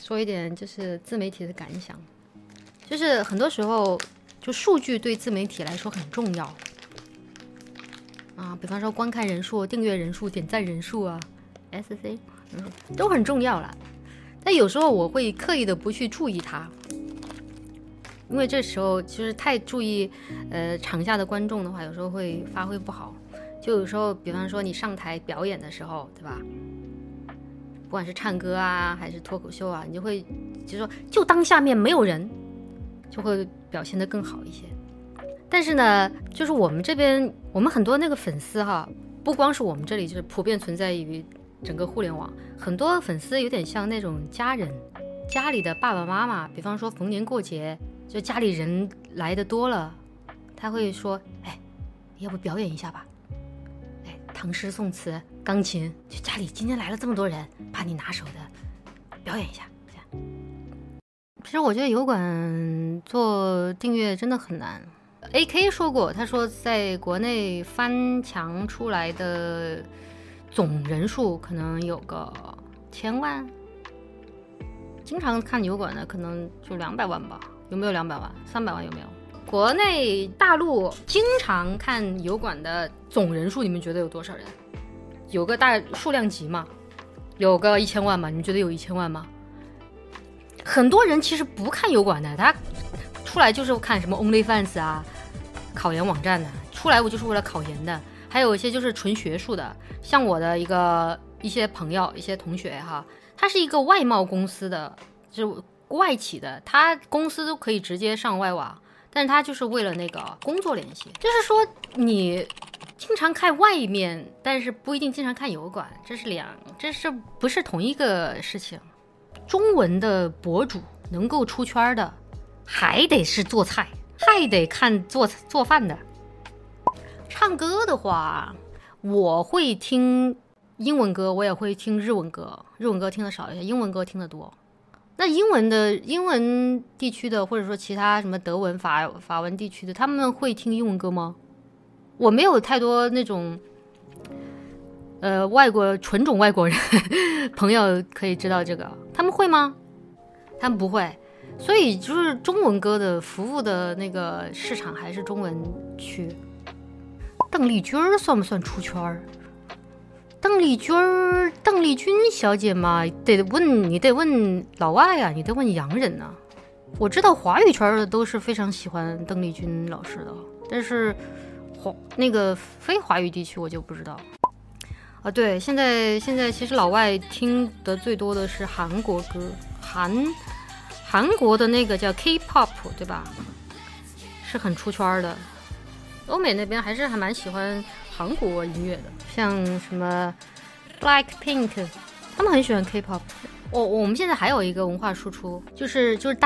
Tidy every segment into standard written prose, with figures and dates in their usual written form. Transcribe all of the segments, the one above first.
说一点就是自媒体的感想，就是很多时候就数据对自媒体来说很重要啊，比方说观看人数、订阅人数、点赞人数啊 ，SC 都很重要啦。但有时候我会刻意的不去注意它，因为这时候就是太注意场下的观众的话，有时候会发挥不好。就有时候，比方说你上台表演的时候，对吧？不管是唱歌啊，还是脱口秀啊，你就会就说就当下面没有人，就会表现得更好一些。但是呢，就是我们这边，我们很多那个粉丝哈，不光是我们这里，就是普遍存在于整个互联网，很多粉丝有点像那种家人，家里的爸爸妈妈，比方说逢年过节，就家里人来的多了，他会说，哎，要不表演一下吧？哎，唐诗宋词、钢琴，就家里今天来了这么多人，怕你拿手的，表演一下。这样。其实我觉得油管做订阅真的很难。AK 说过，他说在国内翻墙出来的总人数可能有个1000万，经常看油管的可能就200万吧，有没有200万？300万有没有？国内大陆经常看油管的总人数，你们觉得有多少人？有个大数量级吗？有个1000万吗？你们觉得有1000万吗？很多人其实不看油管的，他出来就是看什么 OnlyFans 啊、考研网站的，出来我就是为了考研的。还有一些就是纯学术的，像我的一些朋友、一些同学哈，他是一个外贸公司的，就是外企的，他公司都可以直接上外网，但是他就是为了那个工作联系。就是说你经常看外面，但是不一定经常看油管，这是不是同一个事情？中文的博主能够出圈的，还得是做菜，还得看做饭的。唱歌的话，我会听英文歌，我也会听日文歌，日文歌听的少一些，英文歌听的多。那英文地区的，或者说其他什么德文、法文地区的，他们会听英文歌吗？我没有太多那种纯种外国人朋友可以知道这个，他们会吗？他们不会。所以就是中文歌的服务的那个市场还是中文区。邓丽君算不算出圈？邓丽君小姐嘛，你得问老外啊，你得问洋人啊。我知道华语圈的都是非常喜欢邓丽君老师的，但是那个非华语地区我就不知道啊。对，现在其实老外听的最多的是韩国歌，韩国的那个叫 K-pop 对吧，是很出圈的。欧美那边还蛮喜欢韩国音乐的，像什么 Blackpink， 他们很喜欢 K-pop。我们现在还有一个文化输出，就是耽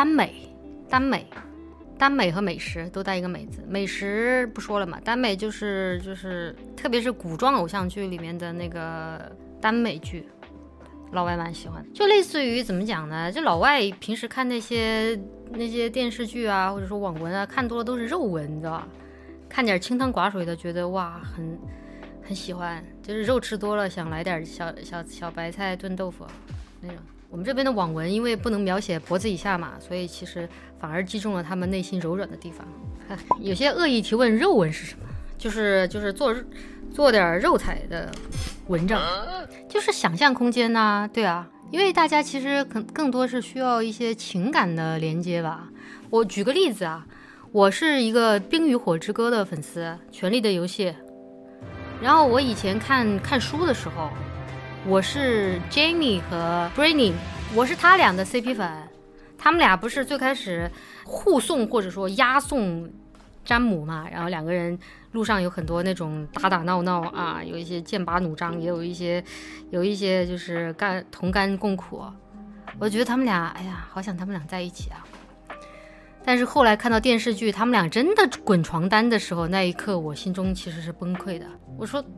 美和美食都带一个美字。美食不说了嘛，耽美就是特别是古装偶像剧里面的那个耽美剧，老外蛮喜欢。就类似于怎么讲呢？就老外平时看那些电视剧啊，或者说网文啊，看多了都是肉文，你知道吧？看点清汤寡水的，觉得哇很喜欢，就是肉吃多了想来点小白菜炖豆腐那种。我们这边的网文因为不能描写脖子以下嘛，所以其实反而击中了他们内心柔软的地方。有些恶意提问，肉文是什么？就是做点肉彩的文章，就是想象空间啊，对啊，因为大家其实更多是需要一些情感的连接吧。我举个例子啊，我是一个《冰与火之歌》的粉丝，《权力的游戏》。然后我以前看书的时候，我是 Jamie 和 Brienne， 我是他俩的 CP 粉。他们俩不是最开始护送或者说押送詹姆嘛，然后两个人路上有很多那种打闹闹啊，有一些剑拔弩张，也有一些就是同甘共苦。我觉得他们俩，哎呀，好想他们俩在一起啊。但是后来看到电视剧他们俩真的滚床单的时候，那一刻我心中其实是崩溃的。我说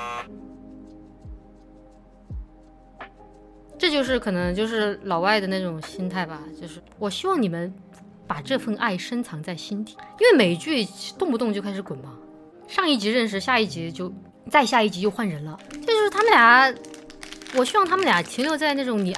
这就是可能就是老外的那种心态吧，就是我希望你们把这份爱深藏在心底，因为美剧动不动就开始滚嘛，上一集认识，下一集就再下一集又换人了，这就是他们俩。我希望他们俩停留在那种你